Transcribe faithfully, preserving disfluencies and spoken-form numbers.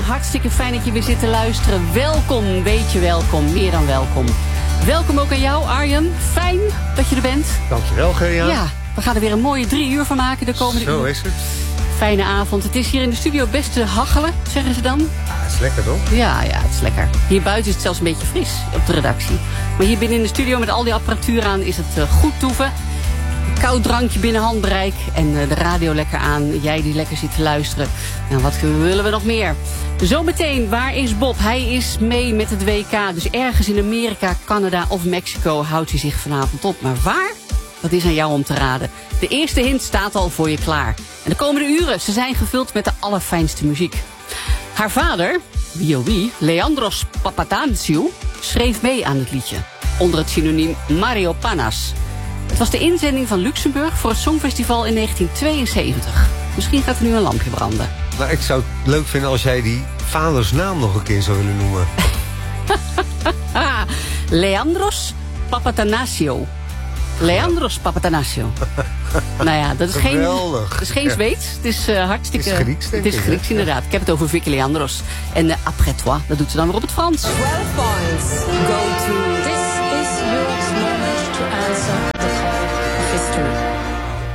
hartstikke fijn dat je weer zit te luisteren. Welkom, weet je welkom, meer dan welkom. Welkom ook aan jou, Arjen. Fijn dat je er bent. Dankjewel, Gea. Ja, we gaan er weer een mooie drie uur van maken de komende Zo uur. is het. Fijne avond. Het is hier in de studio best te hachelen, zeggen ze dan. Ja, het is lekker, toch? Ja, ja, het is lekker. Hier buiten is het zelfs een beetje fris op de redactie. Maar hier binnen in de studio met al die apparatuur aan is het uh, goed toeven. Een koud drankje binnen handbereik en uh, de radio lekker aan. Jij die lekker zit te luisteren. Nou, wat willen we nog meer? Zometeen, waar is Bob? Hij is mee met het W K. Dus ergens in Amerika, Canada of Mexico houdt hij zich vanavond op. Maar waar? Dat is aan jou om te raden. De eerste hint staat al voor je klaar. En de komende uren, ze zijn gevuld met de allerfijnste muziek. Haar vader, wie oh wie, Leandros Papatanasiou, schreef mee aan het liedje. Onder het synoniem Mario Panas. Het was de inzending van Luxemburg voor het Songfestival in negentien tweeënzeventig. Misschien gaat er nu een lampje branden. Nou, ik zou het leuk vinden als jij die vaders naam nog een keer zou willen noemen. Leandros Papatanasiou. Leandros Papatanasiou. Nou ja, dat is geen, dat is geen Zweeds. Het is uh, hartstikke... Het is Grieks, denk Het is ik, Grieks, hè? inderdaad. Ik heb het over Vicky Leandros. En uh, après toi, dat doet ze dan weer op het Frans. twelve points go to this is Europe's moment to answer the call of history.